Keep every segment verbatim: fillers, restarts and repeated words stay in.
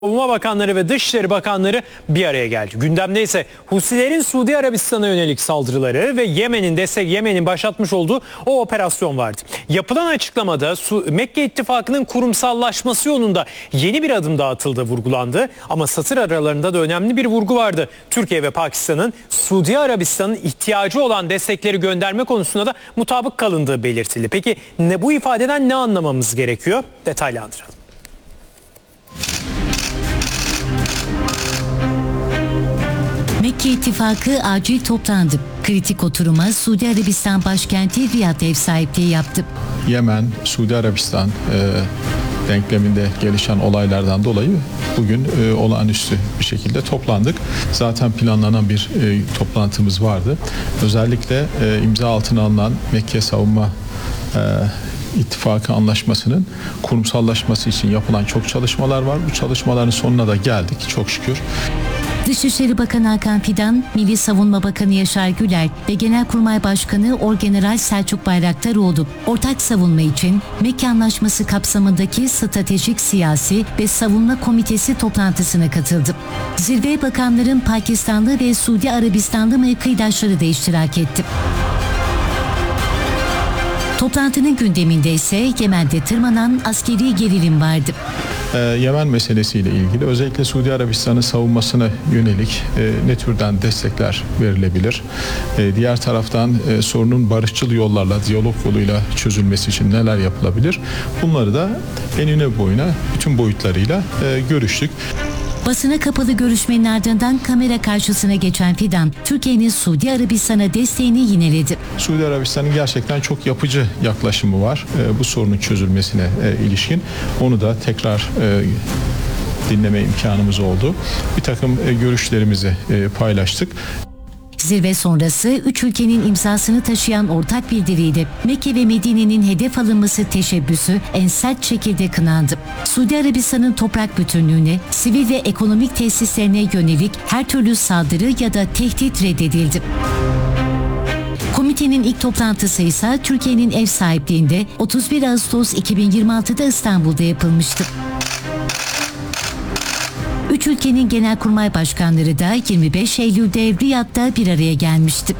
Savunma Bakanları ve Dışişleri Bakanları bir araya geldi. Gündemde ise Husilerin Suudi Arabistan'a yönelik saldırıları ve Yemen'in destek Yemen'in başlatmış olduğu o operasyon vardı. Yapılan açıklamada Mekke İttifakı'nın kurumsallaşması yolunda yeni bir adım daha atıldığı vurgulandı. Ama satır aralarında da önemli bir vurgu vardı. Türkiye ve Pakistan'ın Suudi Arabistan'ın ihtiyacı olan destekleri gönderme konusunda da mutabık kalındığı belirtildi. Peki ne, bu ifadeden ne anlamamız gerekiyor? Detaylandıralım. Mekke İttifakı acil toplandı. Kritik oturuma Suudi Arabistan başkenti Riyad ev sahipliği yaptı. Yemen, Suudi Arabistan e, denkleminde gelişen olaylardan dolayı bugün e, olağanüstü bir şekilde toplandık. Zaten planlanan bir e, toplantımız vardı. Özellikle e, imza altına alınan Mekke Savunma e, İttifakı anlaşmasının kurumsallaşması için yapılan çok çalışmalar var. Bu çalışmaların sonuna da geldik çok şükür. Dışişleri Bakanı Hakan Fidan, Milli Savunma Bakanı Yaşar Güler ve Genelkurmay Başkanı Orgeneral Selçuk Bayraktaroğlu ortak savunma için Mekke Anlaşması kapsamındaki Stratejik Siyasi ve Savunma Komitesi toplantısına katıldı. Zirveye bakanların Pakistanlı ve Suudi Arabistanlı mevkidaşları da iştirak etti. Toplantının gündeminde ise Yemen'de tırmanan askeri gerilim vardı. Ee, Yemen meselesiyle ilgili özellikle Suudi Arabistan'ın savunmasına yönelik e, ne türden destekler verilebilir? E, diğer taraftan e, sorunun barışçıl yollarla, diyalog yoluyla çözülmesi için neler yapılabilir? Bunları da enine boyuna bütün boyutlarıyla e, görüştük. Basına kapalı görüşmenin ardından kamera karşısına geçen Fidan, Türkiye'nin Suudi Arabistan'a desteğini yineledi. Suudi Arabistan'ın gerçekten çok yapıcı yaklaşımı var e, bu sorunun çözülmesine e, ilişkin. Onu da tekrar e, dinleme imkanımız oldu. Bir takım e, görüşlerimizi e, paylaştık. Zirve sonrası üç ülkenin imzasını taşıyan ortak bildiriydi. Mekke ve Medine'nin hedef alınması teşebbüsü en sert şekilde kınandı. Suudi Arabistan'ın toprak bütünlüğüne, sivil ve ekonomik tesislerine yönelik her türlü saldırı ya da tehdit reddedildi. Komitenin ilk toplantısı ise Türkiye'nin ev sahipliğinde otuz bir Ağustos iki bin yirmi altıda İstanbul'da yapılmıştı. Üç ülkenin genelkurmay başkanları da yirmi beş Eylül'de Riyad'da bir araya gelmişti.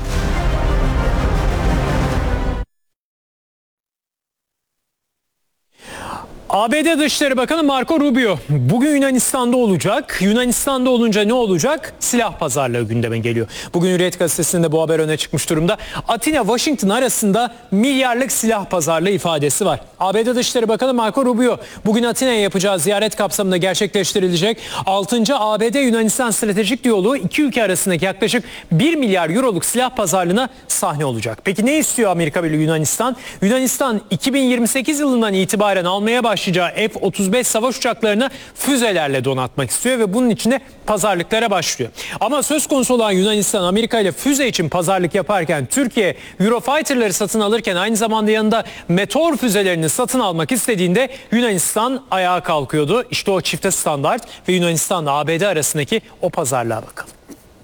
A B D Dışişleri Bakanı Marco Rubio bugün Yunanistan'da olacak. Yunanistan'da olunca ne olacak? Silah pazarlığı gündeme geliyor. Bugün Hürriyet Gazetesi'nde bu haber öne çıkmış durumda. Atina-Washington arasında milyarlık silah pazarlığı ifadesi var. A B D Dışişleri Bakanı Marco Rubio bugün Atina'ya yapacağı ziyaret kapsamında gerçekleştirilecek altıncı A B D-Yunanistan stratejik diyaloğu iki ülke arasındaki yaklaşık bir milyar euroluk silah pazarlığına sahne olacak. Peki ne istiyor Amerika ve Yunanistan? Yunanistan iki bin yirmi sekiz yılından itibaren almaya başlayacağı F otuz beş savaş uçaklarını füzelerle donatmak istiyor ve bunun için de pazarlıklara başlıyor. Ama söz konusu olan Yunanistan Amerika ile füze için pazarlık yaparken Türkiye Eurofighter'ları satın alırken aynı zamanda yanında Meteor füzelerini satın almak istediğinde Yunanistan ayağa kalkıyordu. İşte o çifte standart ve Yunanistan'la A B D arasındaki o pazarlığa bakalım.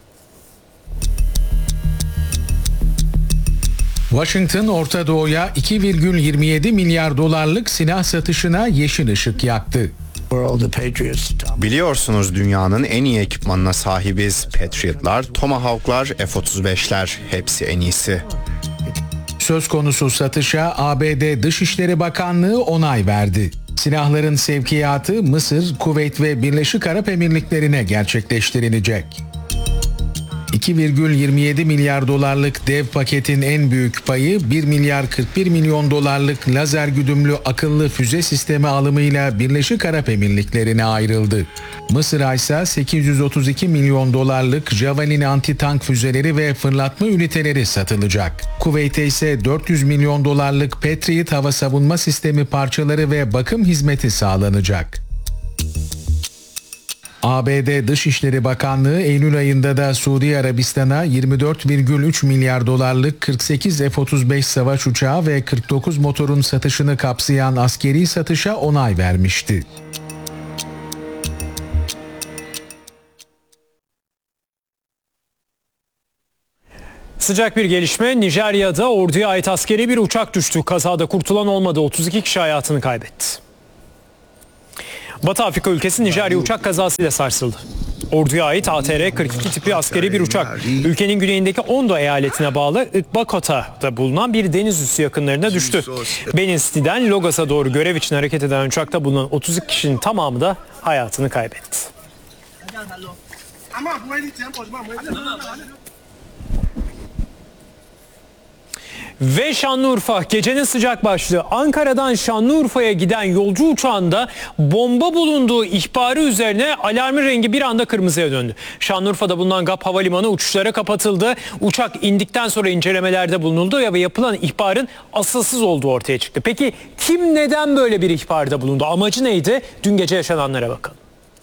Washington, Orta Doğu'ya iki virgül yirmi yedi milyar dolarlık silah satışına yeşil ışık yaktı. Biliyorsunuz dünyanın en iyi ekipmanına sahibiz. Patriot'lar, Tomahawk'lar, F otuz beşler hepsi en iyisi. Söz konusu satışa A B D Dışişleri Bakanlığı onay verdi. Silahların sevkiyatı Mısır, Kuveyt ve Birleşik Arap Emirlikleri'ne gerçekleştirilecek. iki virgül yirmi yedi milyar dolarlık dev paketin en büyük payı bir milyar kırk bir milyon dolarlık lazer güdümlü akıllı füze sistemi alımıyla Birleşik Arap Emirlikleri'ne ayrıldı. Mısır'a ise sekiz yüz otuz iki milyon dolarlık Javelin anti-tank füzeleri ve fırlatma üniteleri satılacak. Kuveyt'e ise dört yüz milyon dolarlık Patriot hava savunma sistemi parçaları ve bakım hizmeti sağlanacak. A B D Dışişleri Bakanlığı Eylül ayında da Suudi Arabistan'a yirmi dört virgül üç milyar dolarlık kırk sekiz F otuz beş savaş uçağı ve kırk dokuz motorun satışını kapsayan askeri satışa onay vermişti. Sıcak bir gelişme. Nijerya'da orduya ait askeri bir uçak düştü. Kazada kurtulan olmadı. otuz iki kişi hayatını kaybetti. Batı Afrika ülkesi Nijerya uçak kazasıyla sarsıldı. Orduya ait A T R kırk iki tipi askeri bir uçak ülkenin güneyindeki Ondo eyaletine bağlı Ikbakota'da bulunan bir deniz üssü yakınlarına düştü. Benin City'den Lagos'a doğru görev için hareket eden uçakta bulunan otuz iki kişinin tamamı da hayatını kaybetti. Ve Şanlıurfa gecenin sıcak başlığı. Ankara'dan Şanlıurfa'ya giden yolcu uçağında bomba bulunduğu ihbarı üzerine alarmın rengi bir anda kırmızıya döndü. Şanlıurfa'da bulunan G A P Havalimanı uçuşlara kapatıldı. Uçak indikten sonra incelemelerde bulunuldu ve yapılan ihbarın asılsız olduğu ortaya çıktı. Peki kim neden böyle bir ihbarda bulundu? Amacı neydi? Dün gece yaşananlara bakalım.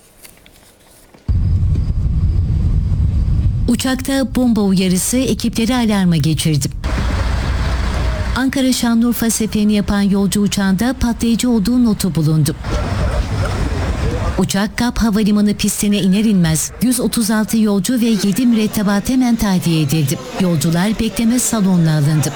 Uçakta bomba uyarısı ekipleri alarma geçirdi. Ankara-Şanlıurfa seferini yapan yolcu uçağında patlayıcı olduğu notu bulundu. Uçak G A P Havalimanı pistine iner inmez yüz otuz altı yolcu ve yedi mürettebat hemen tahliye edildi. Yolcular bekleme salonuna alındı.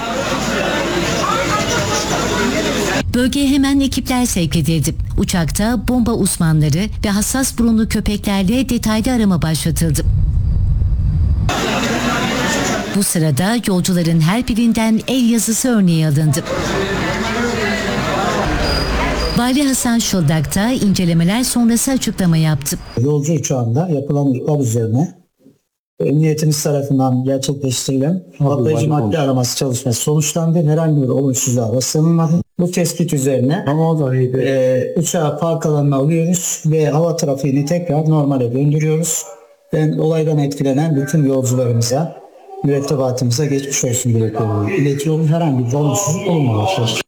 Bölgeye hemen ekipler sevk edildi. Uçakta bomba uzmanları ve hassas burunlu köpeklerle detaylı arama başlatıldı. Bu sırada yolcuların her birinden el yazısı örneği alındı. Vali Hasan Şıldak da incelemeler sonrası açıklama yaptı. Yolcu uçağında yapılan ihbar üzerine emniyetimiz tarafından gerçekleştirilen patlayıcı madde araması çalışması sonuçlandı. Herhangi bir olumsuzluğa rastlanılmadı. Bu tespit üzerine e, uçağı park alanına alıyoruz ve hava trafiğini tekrar normale döndürüyoruz. Ben olaydan etkilenen bütün yolcularımıza, mürettebatımıza geçmiş olsun dileklerimi iletiyorum. Herhangi bir olumsuzluk olmamıştır.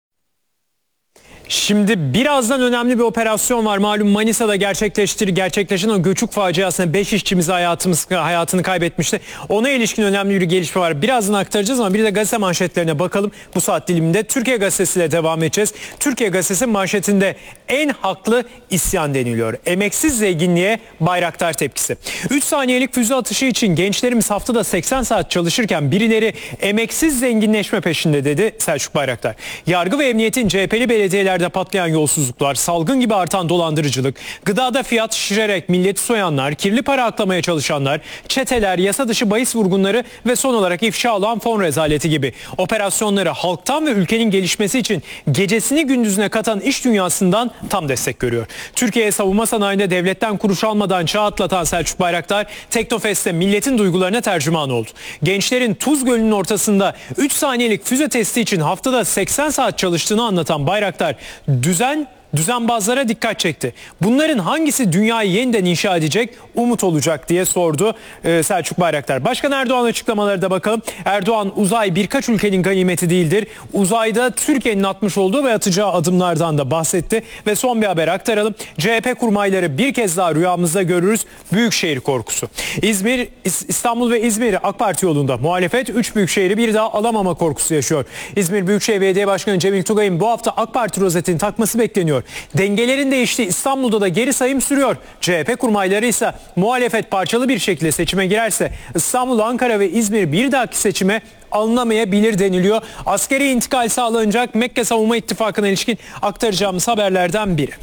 Şimdi birazdan önemli bir operasyon var. Malum Manisa'da gerçekleştir, gerçekleşen o göçük faciasında beş işçimiz hayatımız, hayatını kaybetmişti. Ona ilişkin önemli bir gelişme var. Birazdan aktaracağız ama bir de gazete manşetlerine bakalım. Bu saat diliminde Türkiye Gazetesi'yle devam edeceğiz. Türkiye Gazetesi manşetinde en haklı isyan deniliyor. Emeksiz zenginliğe Bayraktar tepkisi. üç saniyelik füze atışı için gençlerimiz haftada seksen saat çalışırken birileri emeksiz zenginleşme peşinde dedi Selçuk Bayraktar. Yargı ve emniyetin C H P'li belediyeler patlayan yolsuzluklar, salgın gibi artan dolandırıcılık, gıdada fiyat şişirerek milleti soyanlar, kirli para aklamaya çalışanlar, çeteler, yasa dışı bahis vurgunları ve son olarak ifşa olan fon rezaleti gibi operasyonları halktan ve ülkenin gelişmesi için gecesini gündüzüne katan iş dünyasından tam destek görüyor. Türkiye savunma sanayinde devletten kuruş almadan çağ atlatan Selçuk Bayraktar, Teknofest'te milletin duygularına tercüman oldu. Gençlerin Tuz Gölü'nün ortasında üç saniyelik füze testi için haftada seksen saat çalıştığını anlatan Bayraktar, düzen düzenbazlara dikkat çekti. Bunların hangisi dünyayı yeniden inşa edecek, umut olacak diye sordu e, Selçuk Bayraktar. Başkan Erdoğan açıklamaları da bakalım. Erdoğan, uzay birkaç ülkenin ganimeti değildir. Uzayda Türkiye'nin atmış olduğu ve atacağı adımlardan da bahsetti. Ve son bir haber aktaralım. C H P kurmayları bir kez daha rüyamızda görürüz. Büyükşehir korkusu. İzmir, İstanbul ve İzmir AK Parti yolunda muhalefet üç büyükşehiri bir daha alamama korkusu yaşıyor. İzmir Büyükşehir Belediye Başkanı Cemil Tugay'ın bu hafta AK Parti rozetini takması bekleniyor. Dengelerin değiştiği İstanbul'da da geri sayım sürüyor. C H P kurmayları ise muhalefet parçalı bir şekilde seçime girerse İstanbul, Ankara ve İzmir bir dahaki seçime alınamayabilir deniliyor. Askeri intikal sağlanacak Mekke Savunma İttifakı'na ilişkin aktaracağımız haberlerden biri.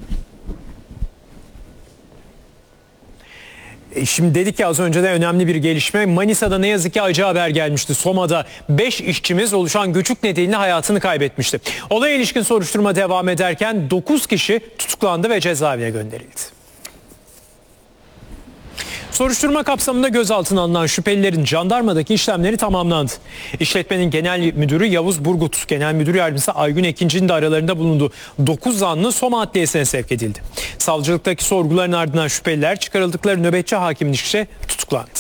Şimdi dedik ya az önce de önemli bir gelişme. Manisa'da ne yazık ki acı haber gelmişti. Soma'da beş işçimiz oluşan göçük nedeniyle hayatını kaybetmişti. Olaya ilişkin soruşturma devam ederken dokuz kişi tutuklandı ve cezaevine gönderildi. Soruşturma kapsamında gözaltına alınan şüphelilerin jandarmadaki işlemleri tamamlandı. İşletmenin genel müdürü Yavuz Burgut, genel müdür yardımcısı Aygün Ekinci'nin de aralarında bulunduğu dokuz zanlı Soma Adliyesi'ne sevk edildi. Savcılıktaki sorguların ardından şüpheliler çıkarıldıkları nöbetçi hakimin işçe tutuklandı.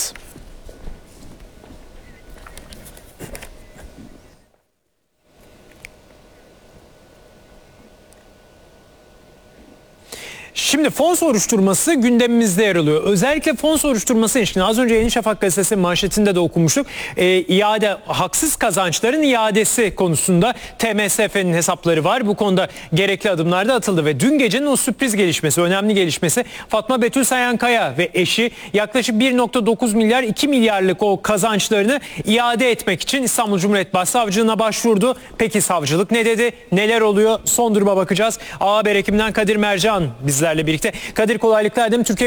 Şimdi Şimdi fon soruşturması gündemimizde yer alıyor. Özellikle fon soruşturması ilişkin az önce Yeni Şafak gazetesinin manşetinde de okumuştuk. E, iade, haksız kazançların iadesi konusunda T M S F'nin hesapları var. Bu konuda gerekli adımlar da atıldı ve dün gecenin o sürpriz gelişmesi, önemli gelişmesi Fatma Betül Sayankaya ve eşi yaklaşık bir nokta dokuz milyar iki milyarlık o kazançlarını iade etmek için İstanbul Cumhuriyet Başsavcılığına başvurdu. Peki savcılık ne dedi? Neler oluyor? Son duruma bakacağız. A Haber ekibinden Kadir Mercan bizlerle birlikte. Kadir, kolaylıklar dilerim. Türkiye